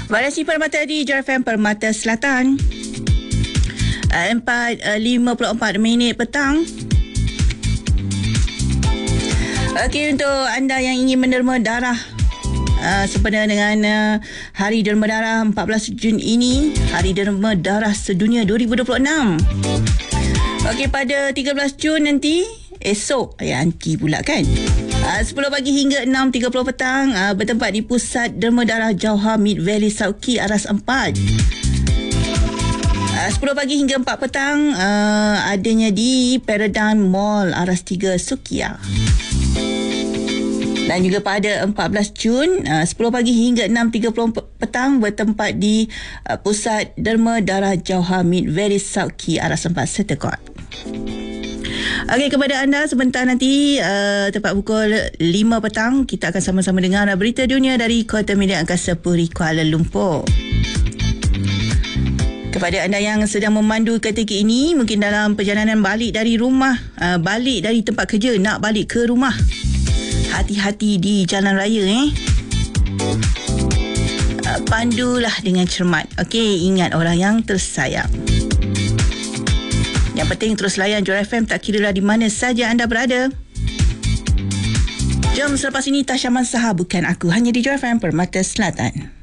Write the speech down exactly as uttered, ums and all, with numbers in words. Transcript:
Variasi Permata di J F M Permata Selatan. empat lima puluh empat minit petang. Okey, untuk anda yang ingin menderma darah uh, sempena dengan uh, Hari Derma Darah empat belas Jun ini, Hari Derma Darah Sedunia dua ribu dua puluh enam. Okey, pada tiga belas Jun nanti, esok, ya anti pula kan, uh, sepuluh pagi hingga enam tiga puluh petang, uh, bertempat di Pusat Derma Darah Jauhar Mid Valley Sauki Aras empat. Uh, sepuluh pagi hingga empat petang, uh, adanya di Paradigm Mall Aras tiga Sukia. Dan juga pada empat belas Jun, uh, sepuluh pagi hingga enam tiga puluh petang, bertempat di uh, Pusat Derma Darah Jauhar Mid Valley Sauki Aras empat Setekot. Okey, kepada anda sebentar nanti, uh, tepat pukul lima petang, kita akan sama-sama dengar berita dunia dari Kota Medan Angkasa Puri Kuala Lumpur. Kepada anda yang sedang memandu ketika ini, mungkin dalam perjalanan balik dari rumah, uh, balik dari tempat kerja, nak balik ke rumah, hati-hati di jalan raya eh. Uh, pandulah dengan cermat. Okey, ingat orang yang tersayang. Yang penting terus layan J F M, tak kira di mana saja anda berada. Jom selepas ini Tasha Mansaha, Bukan Aku, hanya di J F M Permata Selatan.